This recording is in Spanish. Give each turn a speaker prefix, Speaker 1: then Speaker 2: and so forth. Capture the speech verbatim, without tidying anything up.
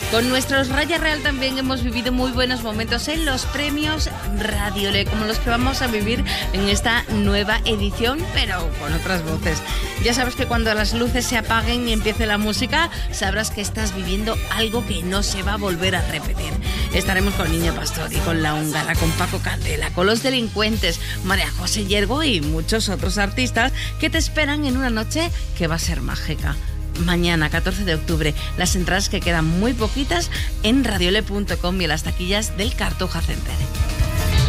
Speaker 1: Con nuestros Raya Real también hemos vivido muy buenos momentos en los premios Radiole, como los que vamos a vivir en esta nueva edición, pero con otras voces. Ya sabes que cuando las luces se apaguen y empiece la música, sabrás que estás viviendo algo que no se va a volver a repetir. Estaremos con Niño Pastor y con La Húngara, con Paco Candela, con Los Delincuentes, María José Yergo y muchos otros artistas que te esperan en una noche que va a ser mágica. Mañana, catorce de octubre, las entradas que quedan muy poquitas en radiole punto com y en las taquillas del Cartuja Center.